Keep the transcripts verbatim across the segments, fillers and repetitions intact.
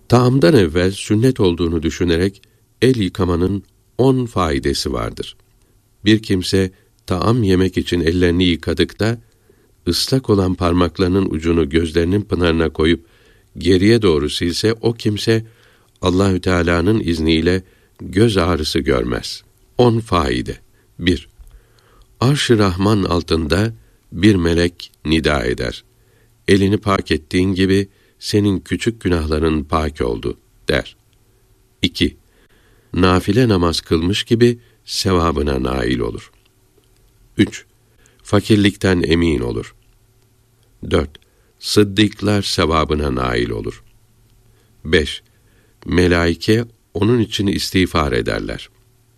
Taamdan evvel sünnet olduğunu düşünerek el yıkamanın on faidesi vardır. Bir kimse taam yemek için ellerini yıkadıkta, ıslak olan parmaklarının ucunu gözlerinin pınarına koyup geriye doğru silse, o kimse Allahü Teala'nın izniyle göz ağrısı görmez. On faide. bir. Arş-ı Rahman altında bir melek nida eder. Elini pak ettiğin gibi senin küçük günahların pak oldu der. iki. Nafile namaz kılmış gibi sevabına nail olur. üç. Fakirlikten emin olur. dört. Sıddıklar sevabına nail olur. beş. Melaike onun için istiğfar ederler.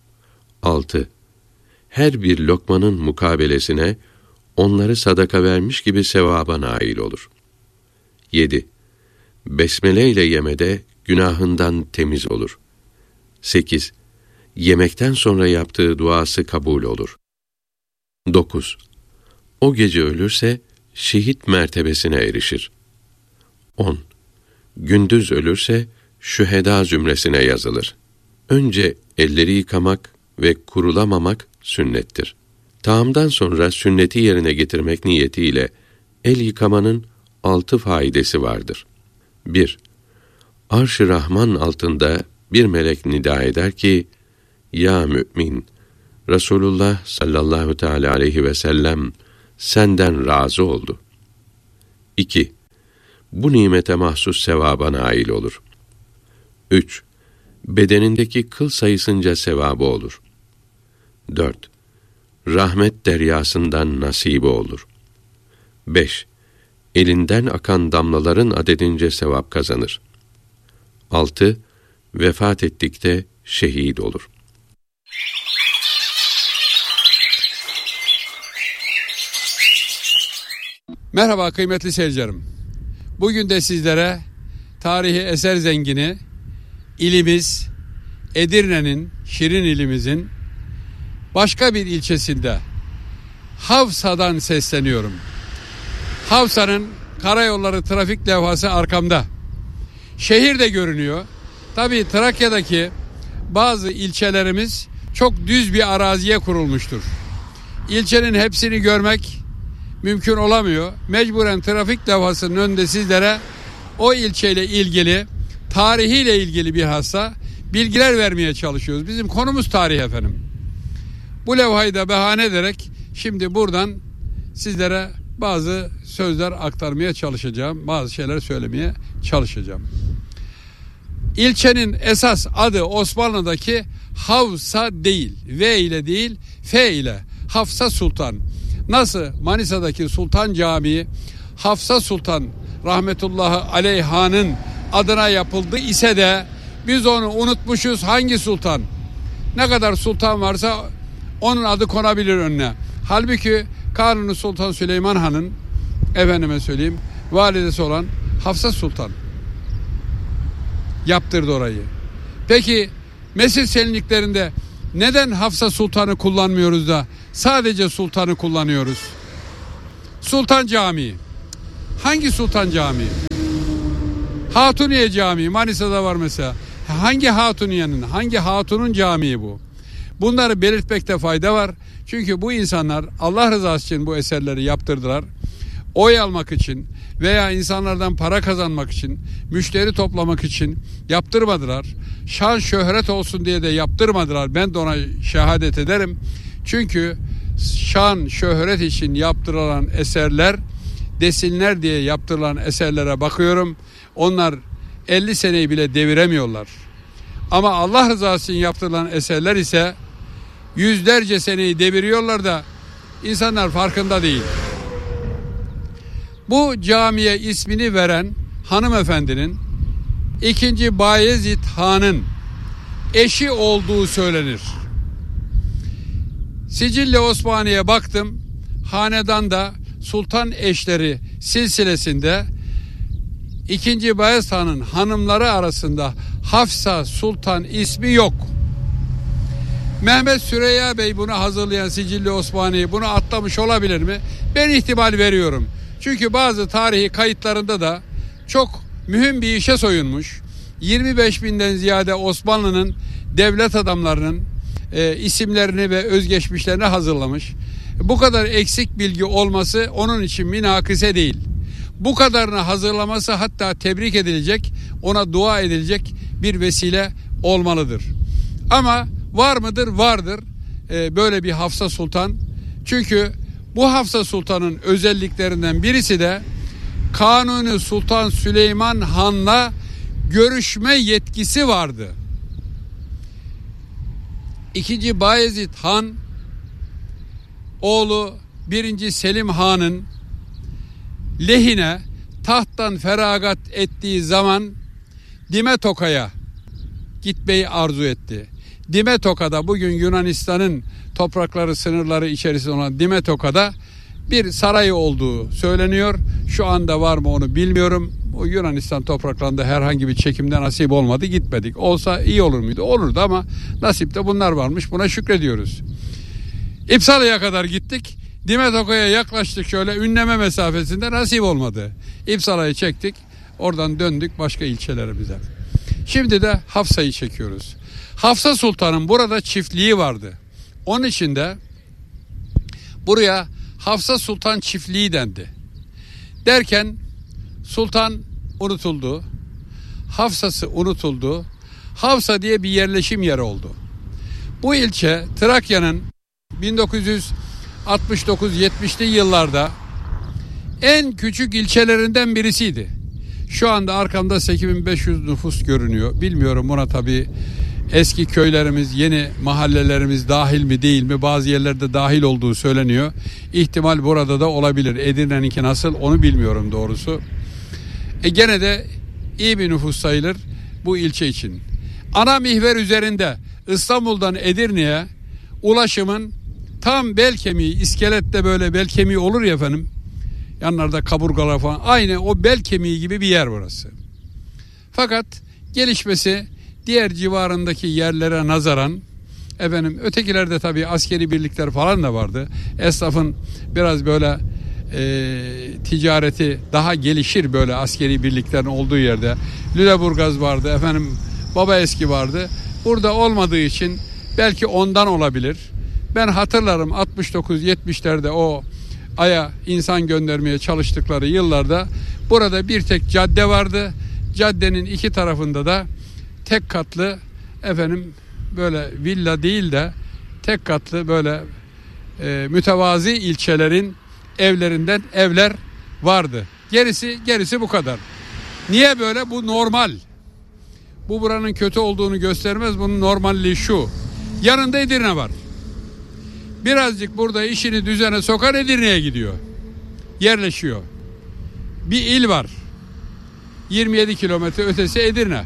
altı. Her bir lokmanın mukabelesine onları sadaka vermiş gibi sevaba nail olur. yedi. Besmele ile yemede günahından temiz olur. sekiz. Yemekten sonra yaptığı duası kabul olur. dokuz. O gece ölürse şehit mertebesine erişir. on. Gündüz ölürse şühedâ zümresine yazılır. Önce elleri yıkamak ve kurulamamak sünnettir. Taamdan sonra sünneti yerine getirmek niyetiyle el yıkamanın altı faidesi vardır. bir. Arş-ı Rahman altında bir melek nida eder ki, ya mümin, Resulullah sallallahu teâlâ aleyhi ve sellem senden razı oldu. iki. Bu nimete mahsus sevaba nail olur. üç. Bedenindeki kıl sayısınca sevabı olur. dört. Rahmet deryasından nasibi olur. beş. Elinden akan damlaların adedince sevap kazanır. altı. Vefat ettikte şehit olur. Merhaba kıymetli seyircilerim. Bugün de sizlere tarihi eser zengini ilimiz Edirne'nin, Şirin ilimizin başka bir ilçesinde Havsa'dan sesleniyorum. Havsa'nın karayolları trafik levhası arkamda. Şehir de görünüyor. Tabii Trakya'daki bazı ilçelerimiz çok düz bir araziye kurulmuştur. İlçenin hepsini görmek mümkün olamıyor. Mecburen trafik levhasının önünde sizlere o ilçeyle ilgili, tarihiyle ilgili bir hassa bilgiler vermeye çalışıyoruz. Bizim konumuz tarih efendim. Bu levhayı da bahane ederek şimdi buradan sizlere bazı sözler aktarmaya çalışacağım. Bazı şeyler söylemeye çalışacağım. İlçenin esas adı Osmanlı'daki Havsa değil. V ile değil, F ile. Hafsa Sultan. Nasıl Manisa'daki Sultan Camii Hafsa Sultan rahmetullahi aleyhanın adına yapıldı ise de biz onu unutmuşuz. Hangi sultan? Ne kadar sultan varsa onun adı konabilir önüne. Halbuki Kanuni Sultan Süleyman Han'ın efendime söyleyeyim validesi olan Hafsa Sultan yaptırdı orayı. Peki Mescid Şenliklerinde neden Hafsa Sultan'ı kullanmıyoruz da sadece Sultan'ı kullanıyoruz? Sultan Camii. Hangi Sultan Camii? Hatuniye Camii Manisa'da var mesela. Hangi Hatuniye'nin, hangi hatunun camii bu? Bunları belirtmekte fayda var. Çünkü bu insanlar Allah rızası için bu eserleri yaptırdılar. Oy almak için veya insanlardan para kazanmak için, müşteri toplamak için yaptırmadılar. Şan şöhret olsun diye de yaptırmadılar. Ben de ona şehadet ederim. Çünkü şan şöhret için yaptırılan eserler, desinler diye yaptırılan eserlere bakıyorum. Onlar elli seneyi bile deviremiyorlar. Ama Allah rızası için yaptırılan eserler ise yüzlerce seneyi deviriyorlar da insanlar farkında değil. Bu camiye ismini veren hanımefendinin ikinci Bayezid Han'ın eşi olduğu söylenir. Sicilli Osmaniye'ye baktım. Hanedanda sultan eşleri silsilesinde ikinci Bayezid Han'ın hanımları arasında Hafsa Sultan ismi yok. Mehmet Süreyya Bey bunu hazırlayan Sicilli Osmaniye bunu atlamış olabilir mi? Ben ihtimal veriyorum. Çünkü bazı tarihi kayıtlarında da çok mühim bir işe soyunmuş. yirmi beş binden ziyade Osmanlı'nın devlet adamlarının e, isimlerini ve özgeçmişlerini hazırlamış. Bu kadar eksik bilgi olması onun için münakise değil. Bu kadarını hazırlaması hatta tebrik edilecek, ona dua edilecek bir vesile olmalıdır. Ama var mıdır? Vardır. Ee, böyle bir Hafsa Sultan. Çünkü bu Hafsa Sultan'ın özelliklerinden birisi de Kanuni Sultan Süleyman Han'la görüşme yetkisi vardı. İkinci Bayezid Han oğlu birinci Selim Han'ın lehine tahttan feragat ettiği zaman Dimetoka'ya gitmeyi arzu etti. Dimetoka'da, bugün Yunanistan'ın toprakları, sınırları içerisinde olan Dimetoka'da bir sarayı olduğu söyleniyor. Şu anda var mı onu bilmiyorum. O Yunanistan topraklarında herhangi bir çekimde nasip olmadı, gitmedik. Olsa iyi olur muydu? Olurdu ama nasipte bunlar varmış, buna şükrediyoruz. İpsala'ya kadar gittik. Dimetoka'ya yaklaştık, şöyle ünleme mesafesinde, nasip olmadı. İpsala'yı çektik, oradan döndük başka ilçelerimize. Şimdi de Hafsa'yı çekiyoruz. Hafsa Sultan'ın burada çiftliği vardı. Onun için de buraya Hafsa Sultan çiftliği dendi. Derken Sultan unutuldu. Hafsa'sı unutuldu. Hafsa diye bir yerleşim yeri oldu. Bu ilçe Trakya'nın bin dokuz yüz altmış dokuz yetmişli yıllarda en küçük ilçelerinden birisiydi. Şu anda arkamda sekiz bin beş yüz nüfus görünüyor. Bilmiyorum, buna tabii eski köylerimiz, yeni mahallelerimiz dahil mi değil mi? Bazı yerlerde dahil olduğu söyleniyor. İhtimal burada da olabilir. Edirne'ninki nasıl onu bilmiyorum doğrusu. E gene de iyi bir nüfus sayılır bu ilçe için. Ana mihver üzerinde İstanbul'dan Edirne'ye ulaşımın tam bel kemiği, iskelette böyle bel kemiği olur ya efendim. Yanlarda kaburgalar falan, aynı o bel kemiği gibi bir yer burası. Fakat gelişmesi diğer civarındaki yerlere nazaran, efendim ötekilerde tabii askeri birlikler falan da vardı. Esnafın biraz böyle e, ticareti daha gelişir böyle askeri birliklerin olduğu yerde. Lüleburgaz vardı, efendim Babaeski vardı. Burada olmadığı için belki ondan olabilir. Ben hatırlarım altmış dokuz yetmişlerde o Ay'a insan göndermeye çalıştıkları yıllarda burada bir tek cadde vardı. Caddenin iki tarafında da tek katlı, efendim böyle villa değil de tek katlı böyle e, mütevazi ilçelerin evlerinden evler vardı. Gerisi gerisi bu kadar. Niye böyle? Bu normal. Bu buranın kötü olduğunu göstermez. Bunun normalliği şu. Yanında Edirne var. Birazcık burada işini düzene sokar, Edirne'ye gidiyor. Yerleşiyor. Bir il var. yirmi yedi kilometre ötesi Edirne.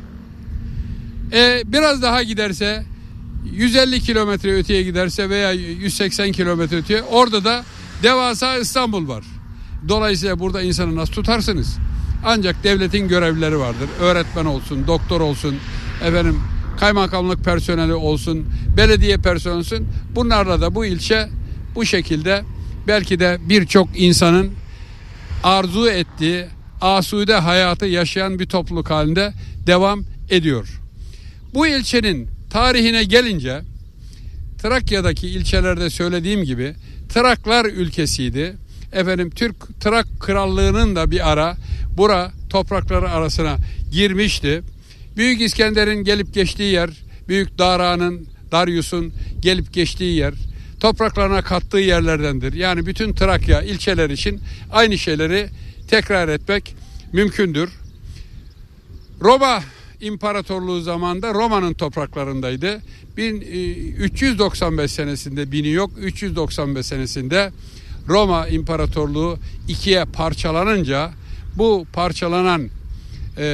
E, biraz daha giderse, yüz elli kilometre öteye giderse veya yüz seksen kilometre öteye, orada da devasa İstanbul var. Dolayısıyla burada insanı nasıl tutarsınız? Ancak devletin görevlileri vardır. Öğretmen olsun, doktor olsun, efendim kaymakamlık personeli olsun, belediye personeli olsun. Bunlarla da bu ilçe bu şekilde belki de birçok insanın arzu ettiği asude hayatı yaşayan bir topluluk halinde devam ediyor. Bu ilçenin tarihine gelince, Trakya'daki ilçelerde söylediğim gibi Traklar ülkesiydi. Efendim Türk Trak Krallığı'nın da bir ara bura toprakları arasına girmişti. Büyük İskender'in gelip geçtiği yer, Büyük Dara'nın, Darius'un gelip geçtiği yer, topraklarına kattığı yerlerdendir. Yani bütün Trakya ilçeler için aynı şeyleri tekrar etmek mümkündür. Roma İmparatorluğu zamanında Roma'nın topraklarındaydı. bin üç yüz doksan beş senesinde, bini yok, üç yüz doksan beş senesinde Roma İmparatorluğu ikiye parçalanınca bu parçalanan e,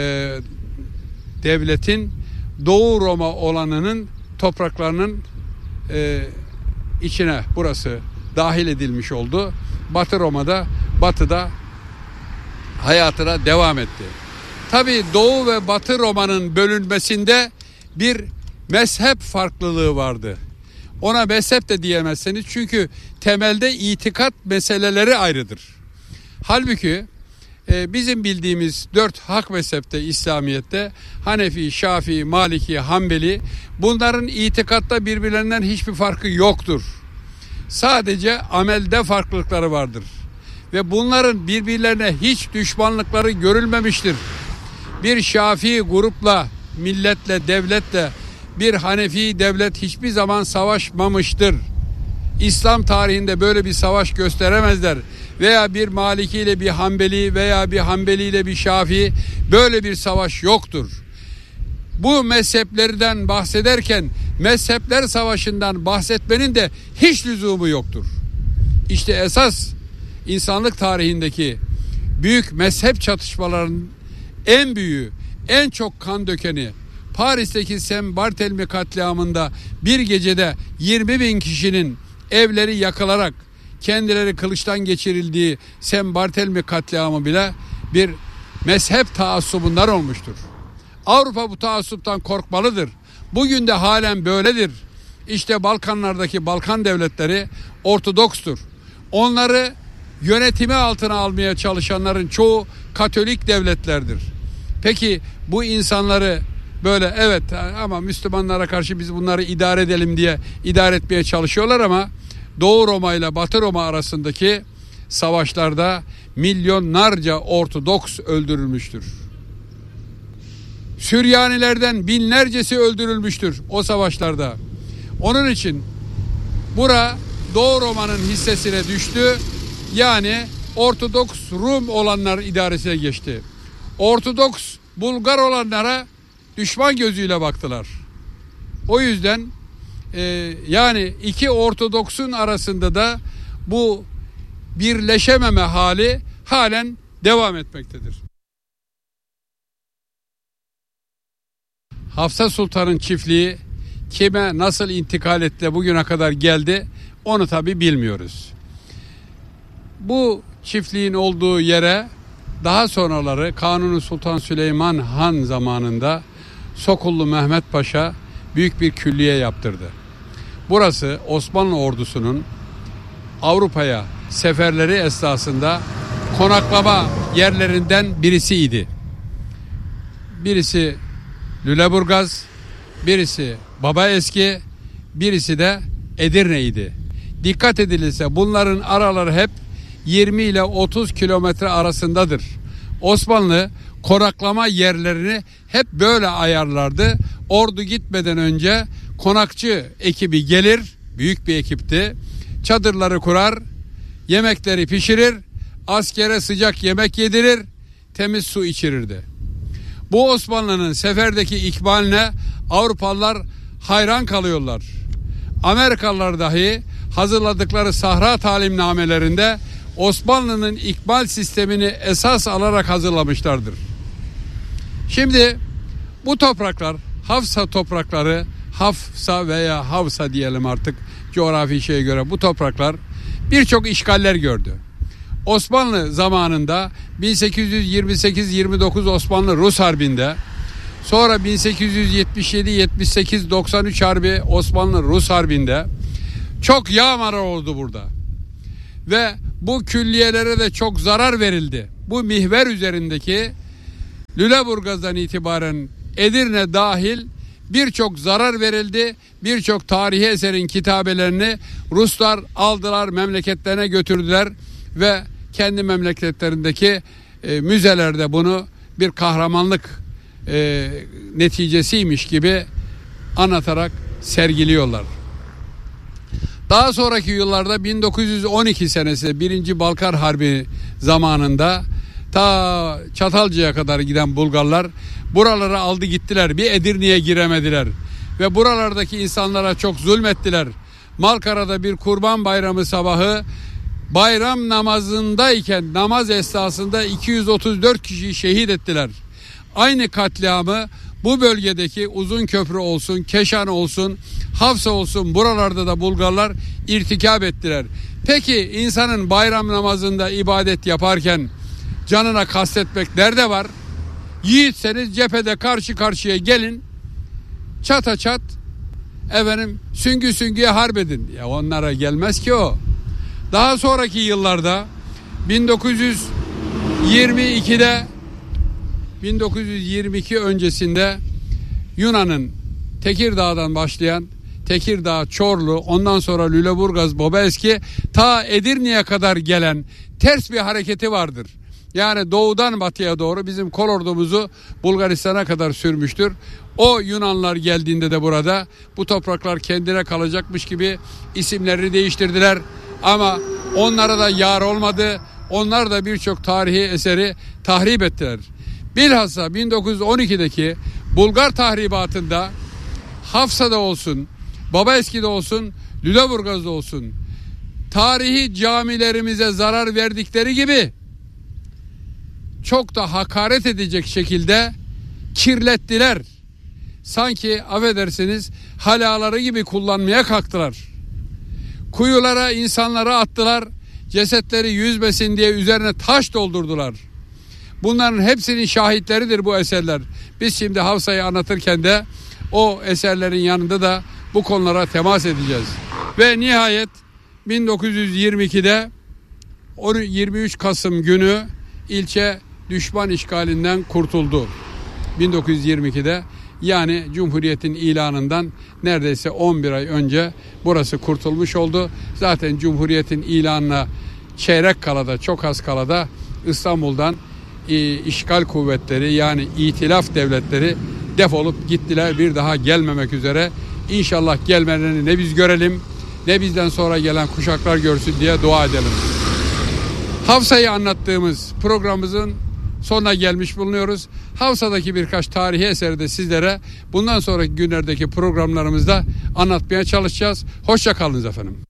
devletin Doğu Roma olanının topraklarının e, içine burası dahil edilmiş oldu. Batı Roma'da, Batı'da hayatına devam etti. Tabii Doğu ve Batı Roma'nın bölünmesinde bir mezhep farklılığı vardı. Ona mezhep de diyemezsiniz çünkü temelde itikat meseleleri ayrıdır. Halbuki e, bizim bildiğimiz dört hak mezhepte İslamiyet'te Hanefi, Şafii, Maliki, Hanbeli, bunların itikatta birbirlerinden hiçbir farkı yoktur. Sadece amelde farklılıkları vardır. Ve bunların birbirlerine hiç düşmanlıkları görülmemiştir. Bir Şafii grupla, milletle, devletle bir Hanefi devlet hiçbir zaman savaşmamıştır. İslam tarihinde böyle bir savaş gösteremezler. Veya bir Maliki ile bir Hanbeli veya bir Hanbeli ile bir Şafii, böyle bir savaş yoktur. Bu mezheplerden bahsederken mezhepler savaşından bahsetmenin de hiç lüzumu yoktur. İşte esas insanlık tarihindeki büyük mezhep çatışmalarının en büyüğü, en çok kan dökeni, Paris'teki Saint Barthélemy katliamında bir gecede yirmi bin kişinin evleri yakılarak kendileri kılıçtan geçirildiği Saint Barthélemy katliamı bile bir mezhep taassubundan olmuştur. Avrupa bu taassuptan korkmalıdır. Bugün de halen böyledir. İşte Balkanlardaki Balkan devletleri Ortodokstur. Onları yönetimi altına almaya çalışanların çoğu Katolik devletlerdir. Peki bu insanları böyle evet ama Müslümanlara karşı biz bunları idare edelim diye idare etmeye çalışıyorlar ama Doğu Roma ile Batı Roma arasındaki savaşlarda milyonlarca Ortodoks öldürülmüştür. Süryanilerden binlercesi öldürülmüştür o savaşlarda. Onun için bura Doğu Roma'nın hissesine düştü. Yani Ortodoks Rum olanlar idaresine geçti. Ortodoks Bulgar olanlara düşman gözüyle baktılar. O yüzden e, yani iki Ortodoksun arasında da bu birleşememe hali halen devam etmektedir. Hafsa Sultan'ın çiftliği kime nasıl intikal etti de bugüne kadar geldi onu tabi bilmiyoruz. Bu çiftliğin olduğu yere daha sonraları Kanuni Sultan Süleyman Han zamanında Sokullu Mehmet Paşa büyük bir külliye yaptırdı. Burası Osmanlı ordusunun Avrupa'ya seferleri esnasında konaklama yerlerinden birisiydi. Birisi Lüleburgaz, birisi Babaeski, birisi de Edirne'ydi. Dikkat edilirse bunların araları hep yirmi ile otuz kilometre arasındadır. Osmanlı konaklama yerlerini hep böyle ayarlardı. Ordu gitmeden önce konakçı ekibi gelir, büyük bir ekipti. Çadırları kurar, yemekleri pişirir, askere sıcak yemek yedirir, temiz su içirirdi. Bu Osmanlı'nın seferdeki ikbaline Avrupalılar hayran kalıyorlar. Amerikalılar dahi hazırladıkları Sahra talimnamelerinde Osmanlı'nın ikbal sistemini esas alarak hazırlamışlardır. Şimdi bu topraklar, Hafsa toprakları, Hafsa veya Havsa diyelim artık coğrafi şeye göre, bu topraklar birçok işgaller gördü. Osmanlı zamanında bin sekiz yüz yirmi sekiz yirmi dokuz Osmanlı-Rus Harbi'nde, sonra bin sekiz yüz yetmiş yedi yetmiş sekiz doksan üç Harbi Osmanlı-Rus Harbi'nde çok yağmara oldu burada. Ve bu külliyelere de çok zarar verildi. Bu mihver üzerindeki Lüleburgaz'dan itibaren Edirne dahil birçok zarar verildi. Birçok tarihi eserin kitabelerini Ruslar aldılar, memleketlerine götürdüler ve kendi memleketlerindeki e, müzelerde bunu bir kahramanlık e, neticesiymiş gibi anlatarak sergiliyorlar. Daha sonraki yıllarda bin dokuz yüz on iki senesi birinci Balkan Harbi zamanında ta Çatalca'ya kadar giden Bulgarlar buraları aldı gittiler. Bir Edirne'ye giremediler ve buralardaki insanlara çok zulmettiler. Malkara'da bir Kurban Bayramı sabahı bayram namazındayken namaz esnasında iki yüz otuz dört kişiyi şehit ettiler. Aynı katliamı bu bölgedeki Uzunköprü olsun, Keşan olsun, Hafsa olsun buralarda da Bulgarlar irtikap ettiler. Peki insanın bayram namazında ibadet yaparken canına kastetmek nerede var? Yiğitseniz cephede karşı karşıya gelin, çata çat efendim süngü süngüye harbedin. Ya onlara gelmez ki o. Daha sonraki yıllarda bin dokuz yüz yirmi ikide bin dokuz yüz yirmi iki öncesinde Yunan'ın Tekirdağ'dan başlayan Tekirdağ, Çorlu, ondan sonra Lüleburgaz, Bobeski ta Edirne'ye kadar gelen ters bir hareketi vardır. Yani doğudan batıya doğru bizim kolordumuzu Bulgaristan'a kadar sürmüştür. O Yunanlar geldiğinde de burada bu topraklar kendine kalacakmış gibi isimlerini değiştirdiler. Ama onlara da yar olmadı. Onlar da birçok tarihi eseri tahrip ettiler. Bilhassa bin dokuz yüz on ikideki Bulgar tahribatında Hafsa'da olsun, Babaeski'de olsun, Lüleburgaz'da olsun tarihi camilerimize zarar verdikleri gibi çok da hakaret edecek şekilde kirlettiler. Sanki affedersiniz halaları gibi kullanmaya kalktılar. Kuyulara insanları attılar. Cesetleri yüzmesin diye üzerine taş doldurdular. Bunların hepsinin şahitleridir bu eserler. Biz şimdi Hafsa'yı anlatırken de o eserlerin yanında da bu konulara temas edeceğiz. Ve nihayet bin dokuz yüz yirmi ikide yirmi üç Kasım günü ilçe düşman işgalinden kurtuldu. bin dokuz yüz yirmi ikide yani Cumhuriyet'in ilanından neredeyse on bir ay önce burası kurtulmuş oldu. Zaten Cumhuriyet'in ilanına çeyrek kalada, çok az kalada İstanbul'dan e, işgal kuvvetleri yani itilaf devletleri defolup gittiler, bir daha gelmemek üzere. İnşallah gelmelerini ne biz görelim ne bizden sonra gelen kuşaklar görsün diye dua edelim. Hafsa'yı anlattığımız programımızın sonuna gelmiş bulunuyoruz. Hafsa'daki birkaç tarihi eseri de sizlere bundan sonraki günlerdeki programlarımızda anlatmaya çalışacağız. Hoşça kalınız efendim.